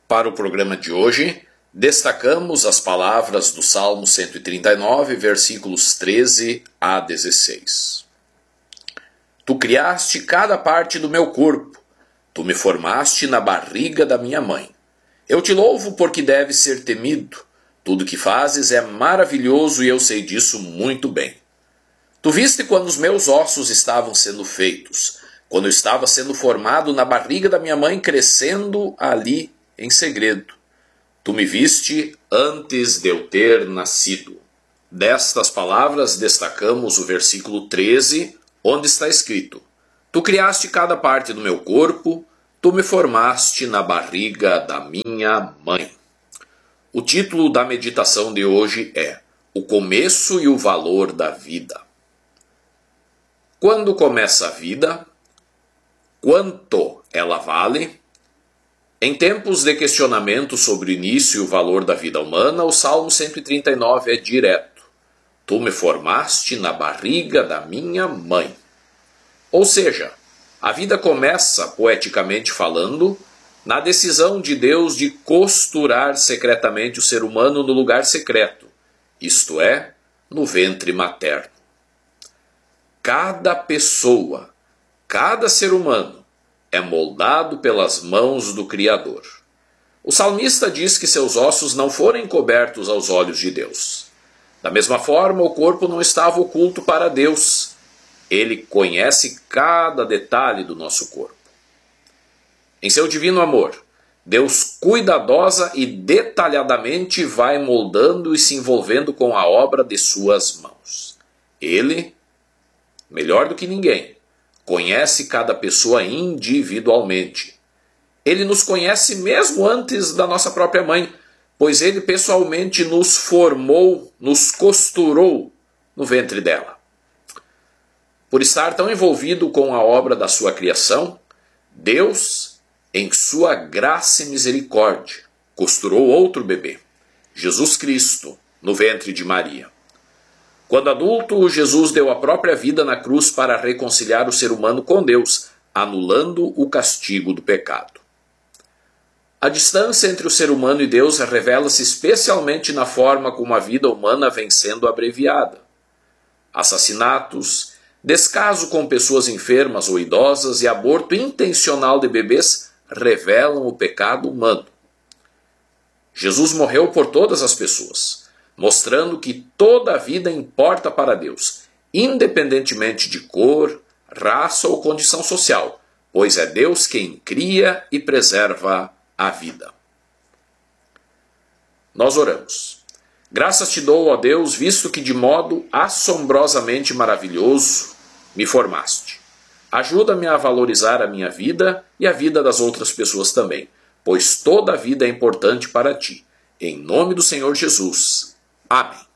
Para o programa de hoje, destacamos as palavras do Salmo 139, versículos 13 a 16. Tu criaste cada parte do meu corpo, tu me formaste na barriga da minha mãe. Eu te louvo porque deves ser temido, tudo que fazes é maravilhoso e eu sei disso muito bem. Tu viste quando os meus ossos estavam sendo feitos, quando eu estava sendo formado na barriga da minha mãe, crescendo ali em segredo. Tu me viste antes de eu ter nascido. Destas palavras destacamos o versículo 13, onde está escrito: Tu criaste cada parte do meu corpo, tu me formaste na barriga da minha mãe. O título da meditação de hoje é O Começo e o Valor da Vida. Quando começa a vida? Quanto ela vale? Em tempos de questionamento sobre o início e o valor da vida humana, o Salmo 139 é direto. Tu me formaste na barriga da minha mãe. Ou seja, a vida começa, poeticamente falando, na decisão de Deus de costurar secretamente o ser humano no lugar secreto, isto é, no ventre materno. Cada pessoa, cada ser humano, é moldado pelas mãos do Criador. O salmista diz que seus ossos não foram encobertos aos olhos de Deus. Da mesma forma, o corpo não estava oculto para Deus. Ele conhece cada detalhe do nosso corpo. Em seu divino amor, Deus cuidadosa e detalhadamente vai moldando e se envolvendo com a obra de suas mãos. Ele, melhor do que ninguém, conhece cada pessoa individualmente. Ele nos conhece mesmo antes da nossa própria mãe, pois ele pessoalmente nos formou, nos costurou no ventre dela. Por estar tão envolvido com a obra da sua criação, Deus, em sua graça e misericórdia, costurou outro bebê, Jesus Cristo, no ventre de Maria. Quando adulto, Jesus deu a própria vida na cruz para reconciliar o ser humano com Deus, anulando o castigo do pecado. A distância entre o ser humano e Deus revela-se especialmente na forma como a vida humana vem sendo abreviada. Assassinatos, descaso com pessoas enfermas ou idosas e aborto intencional de bebês revelam o pecado humano. Jesus morreu por todas as pessoas, mostrando que toda a vida importa para Deus, independentemente de cor, raça ou condição social, pois é Deus quem cria e preserva a vida. Nós oramos. Graças te dou, ó Deus, visto que de modo assombrosamente maravilhoso me formaste. Ajuda-me a valorizar a minha vida e a vida das outras pessoas também, pois toda a vida é importante para ti. Em nome do Senhor Jesus. Amém.